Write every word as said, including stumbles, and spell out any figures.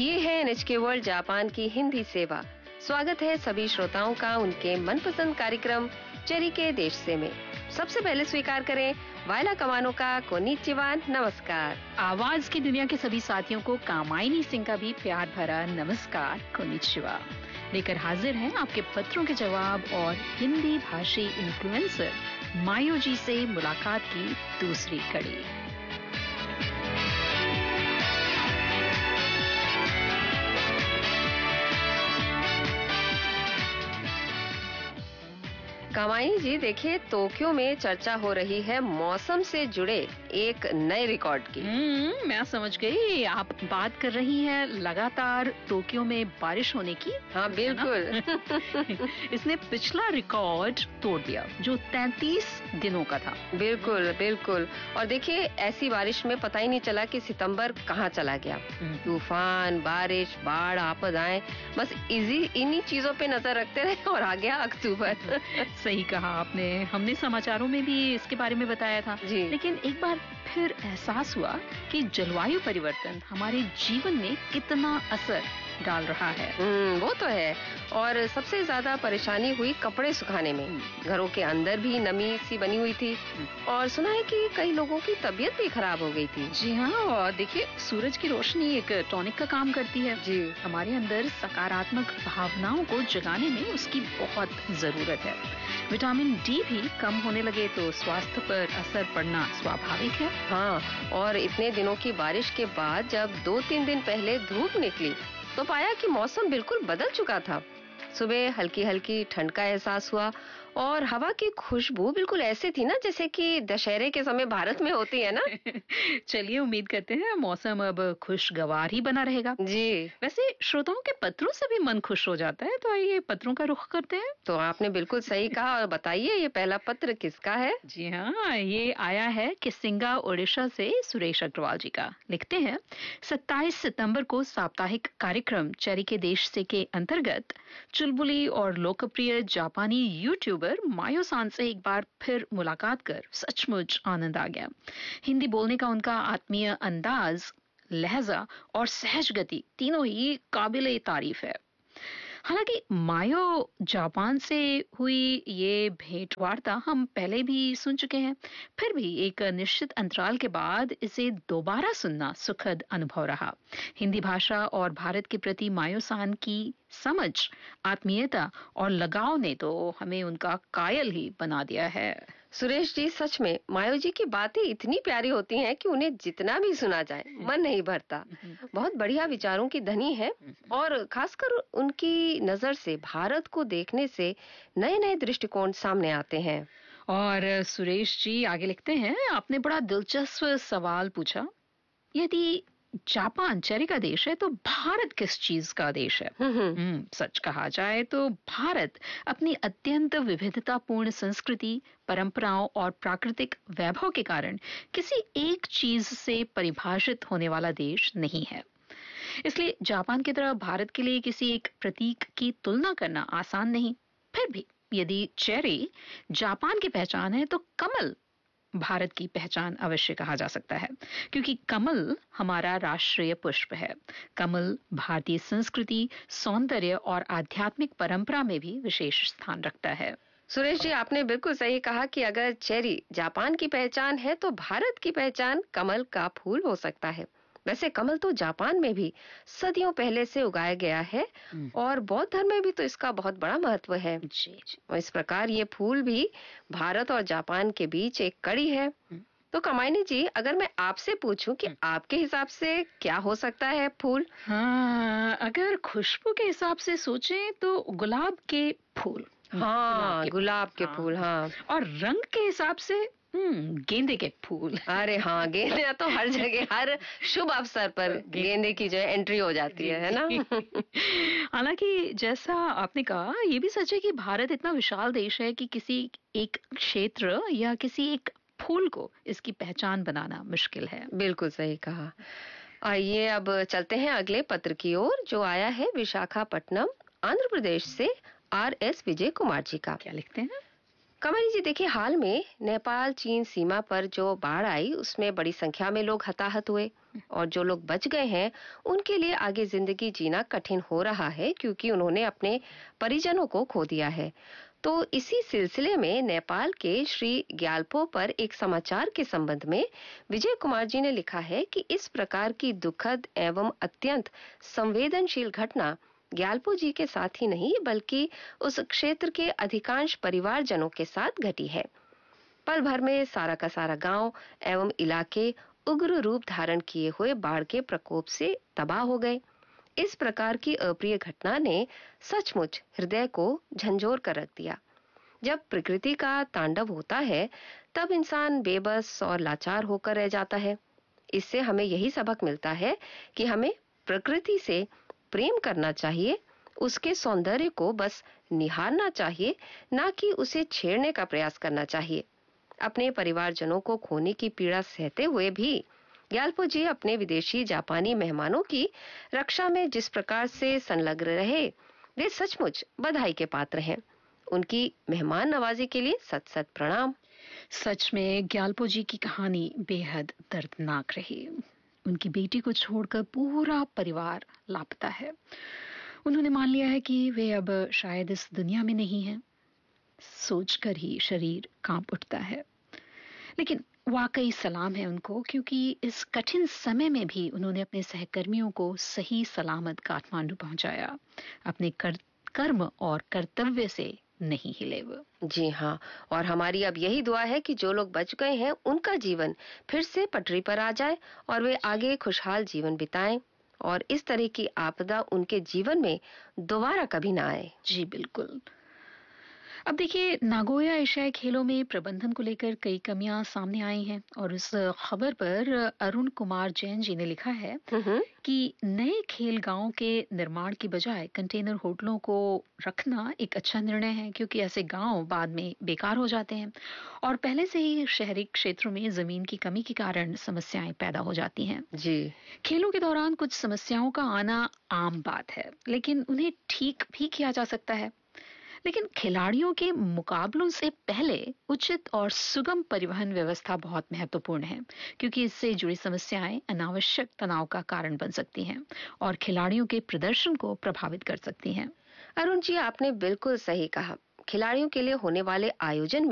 ये है NHK world Japan की हिंदी सेवा। स्वागत है सभी श्रोताओं का उनके मनपसंद कार्यक्रम चेरी के देश से में। सबसे पहले स्वीकार करें वायला कमानो का कोनिचिवा, नमस्कार। आवाज की दुनिया के सभी साथियों को कामायनी सिंह का भी प्यार भरा नमस्कार, कोनिचिवा। लेकर हाजिर हैं आपके पत्रों के जवाब और हिंदी भाषी इन्फ्लुएंसर मायो जी से मुलाकात की दूसरी कड़ी। कामायनी जी, देखिए टोक्यो में चर्चा हो रही है मौसम से जुड़े एक नए रिकॉर्ड की। हम्म, मैं समझ गई, आप बात कर रही हैं लगातार टोक्यो में बारिश होने की। हाँ बिल्कुल। इसने पिछला रिकॉर्ड तोड़ दिया जो तैंतीस दिनों का था। बिल्कुल बिल्कुल। और देखिए ऐसी बारिश में पता ही नहीं चला कि सितंबर कहाँ चला गया। तूफान, बारिश, बाढ़, आपदाएं, बस इजी इन्हीं चीजों पे नजर रखते रहे और आ गया अक्टूबर। सही कहा आपने, हमने समाचारों में भी इसके बारे में बताया था। जी। लेकिन एक बार फिर एहसास हुआ कि जलवायु परिवर्तन हमारे जीवन में कितना असर डाल रहा है। हम्म, वो तो है। और सबसे ज्यादा परेशानी हुई कपड़े सुखाने में। घरों के अंदर भी नमी सी बनी हुई थी और सुना है कि कई लोगों की तबीयत भी खराब हो गई थी। जी हाँ, और देखिए सूरज की रोशनी एक टॉनिक का काम करती है। जी। हमारे अंदर सकारात्मक भावनाओं को जगाने में उसकी बहुत जरूरत है। विटामिन डी भी कम होने लगे तो स्वास्थ्य पर असर पड़ना स्वाभाविक है। हाँ, और इतने दिनों की बारिश के बाद जब दो तीन दिन पहले धूप निकली तो पाया कि मौसम बिल्कुल बदल चुका था। सुबह हल्की हल्की ठंड का एहसास हुआ और हवा की खुशबू बिल्कुल ऐसे थी ना जैसे कि दशहरे के समय भारत में होती है ना। चलिए, उम्मीद करते हैं मौसम अब खुशगवार ही बना रहेगा। जी। वैसे श्रोताओं के पत्रों से भी मन खुश हो जाता है, तो आइए पत्रों का रुख करते हैं। तो आपने बिल्कुल सही कहा। और बताइए ये पहला पत्र किसका है? जी हाँ, ये आया है किसिंगा ओडिशा से सुरेश अग्रवाल जी का। लिखते हैं, सत्ताईस सितंबर को साप्ताहिक कार्यक्रम चेरी के देश से के अंतर्गत चुलबुली और लोकप्रिय जापानी यूट्यूबर मायो सान से एक बार फिर मुलाकात कर सचमुच आनंद आ गया। हिंदी बोलने का उनका आत्मीय अंदाज, लहजा और सहज गति तीनों ही काबिले तारीफ है। हालांकि मायो जापान से हुई ये भेंट वार्ता हम पहले भी सुन चुके हैं, फिर भी एक निश्चित अंतराल के बाद इसे दोबारा सुनना सुखद अनुभव रहा। हिंदी भाषा और भारत के प्रति मायो सान की समझ, आत्मीयता और लगाव ने तो हमें उनका कायल ही बना दिया है। सुरेश जी, सच में मायो जी की बातें इतनी प्यारी होती हैं कि उन्हें जितना भी सुना जाए मन नहीं भरता। बहुत बढ़िया विचारों की धनी है और खासकर उनकी नजर से भारत को देखने से नए नए दृष्टिकोण सामने आते हैं। और सुरेश जी आगे लिखते हैं, आपने बड़ा दिलचस्प सवाल पूछा। यदि जापान चेरी का देश है तो भारत किस चीज का देश है? हम्म, सच कहा जाए तो भारत अपनी अत्यंत विविधतापूर्ण संस्कृति, परंपराओं और प्राकृतिक वैभव के कारण किसी एक चीज से परिभाषित होने वाला देश नहीं है। इसलिए जापान की तरह भारत के लिए किसी एक प्रतीक की तुलना करना आसान नहीं। फिर भी यदि चेरी जापान की पहचान है तो कमल भारत की पहचान अवश्य कहा जा सकता है, क्योंकि कमल हमारा राष्ट्रीय पुष्प है। कमल भारतीय संस्कृति, सौंदर्य और आध्यात्मिक परंपरा में भी विशेष स्थान रखता है। सुरेश जी, आपने बिल्कुल सही कहा कि अगर चेरी जापान की पहचान है तो भारत की पहचान कमल का फूल हो सकता है। वैसे कमल तो जापान में भी सदियों पहले से उगाया गया है और बौद्ध धर्म में भी तो इसका बहुत बड़ा महत्व है। जी, जी। और इस प्रकार ये फूल भी भारत और जापान के बीच एक कड़ी है। तो कामायनी जी, अगर मैं आपसे पूछूं कि आपके हिसाब से क्या हो सकता है फूल? हाँ, अगर खुशबू के हिसाब से सोचें तो गुलाब के फूल। हाँ, गुलाब के फूल। हाँ, और रंग के हिसाब से हम्म गेंदे के फूल। अरे हाँ, गेंदे तो हर जगह, हर शुभ अवसर पर गेंदे की जो है एंट्री हो जाती है, है ना? हालांकि जैसा आपने कहा, ये भी सच है कि भारत इतना विशाल देश है कि किसी एक क्षेत्र या किसी एक फूल को इसकी पहचान बनाना मुश्किल है। बिल्कुल सही कहा। आइए अब चलते हैं अगले पत्र की ओर, जो आया है विशाखापट्टनम, आंध्र प्रदेश से आर एस विजय कुमार जी का। क्या लिखते हैं? कमली जी देखिए, हाल में नेपाल चीन सीमा पर जो बाढ़ आई उसमें बड़ी संख्या में लोग हताहत हुए। और जो लोग बच गए हैं उनके लिए आगे जिंदगी जीना कठिन हो रहा है, क्योंकि उन्होंने अपने परिजनों को खो दिया है। तो इसी सिलसिले में नेपाल के श्री ग्याल्पो पर एक समाचार के संबंध में विजय कुमार जी ने लिखा है कि इस प्रकार की दुखद एवं अत्यंत संवेदनशील घटना ग्याल्पो जी के साथ ही नहीं बल्कि उस क्षेत्र के अधिकांश परिवारजनों के साथ घटी है। पल भर में सारा का सारा गांव एवं इलाके उग्र रूप धारण किए हुए बाढ़ के प्रकोप से तबाह हो गए। इस प्रकार की अप्रिय घटना ने सचमुच हृदय को झंझोर कर रख दिया। जब प्रकृति का तांडव होता है तब इंसान बेबस और लाचार होकर रह जाता है। इससे हमें यही सबक मिलता है कि हमें प्रकृति से प्रेम करना चाहिए, उसके सौंदर्य को बस निहारना चाहिए, ना कि उसे छेड़ने का प्रयास करना चाहिए। अपने परिवारजनों को खोने की पीड़ा सहते हुए भी ग्याल्पो जी अपने विदेशी जापानी मेहमानों की रक्षा में जिस प्रकार से संलग्न रहे, वे सचमुच बधाई के पात्र हैं। उनकी मेहमान नवाजी के लिए सत सत प्रणाम। सच में ग्याल्पो जी की कहानी बेहद दर्दनाक रही। उनकी बेटी को छोड़कर पूरा परिवार लापता है। उन्होंने मान लिया है कि वे अब शायद इस दुनिया में नहीं हैं। सोचकर ही शरीर कांप उठता है। लेकिन वाकई सलाम है उनको, क्योंकि इस कठिन समय में भी उन्होंने अपने सहकर्मियों को सही सलामत काठमांडू पहुंचाया। अपने कर, कर्म और कर्तव्य से नहीं हिले वो। जी हाँ, और हमारी अब यही दुआ है कि जो लोग बच गए हैं उनका जीवन फिर से पटरी पर आ जाए और वे आगे खुशहाल जीवन बिताएं और इस तरह की आपदा उनके जीवन में दोबारा कभी ना आए। जी बिल्कुल। अब देखिए, नागोया एशियाई खेलों में प्रबंधन को लेकर कई कमियां सामने आई हैं और इस खबर पर अरुण कुमार जैन जी ने लिखा है कि नए खेल गांवों के निर्माण की बजाय कंटेनर होटलों को रखना एक अच्छा निर्णय है, क्योंकि ऐसे गांव बाद में बेकार हो जाते हैं और पहले से ही शहरी क्षेत्रों में जमीन की कमी के कारण समस्याएं पैदा हो जाती हैं। जी, खेलों के दौरान कुछ समस्याओं का आना आम बात है, लेकिन उन्हें ठीक भी किया जा सकता है। लेकिन खिलाड़ियों के मुकाबलों से पहले उचित और सुगम परिवहन व्यवस्था बहुत महत्वपूर्ण है, क्योंकि इससे जुड़ी समस्याएं अनावश्यक तनाव का कारण बन सकती हैं और खिलाड़ियों के प्रदर्शन को प्रभावित कर सकती हैं। अरुण जी, आपने बिल्कुल सही कहा। खिलाड़ियों के लिए होने वाले आयोजन में